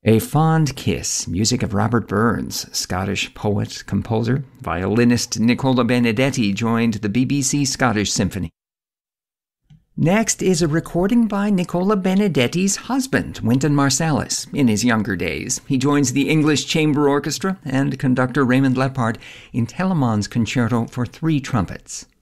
A Fond Kiss, music of Robert Burns, Scottish poet, composer. Violinist Nicola Benedetti joined the BBC Scottish Symphony. Next is a recording by Nicola Benedetti's husband, Wynton Marsalis, in his younger days. He joins the English Chamber Orchestra and conductor Raymond Lepard in Telemann's Concerto for 3 trumpets.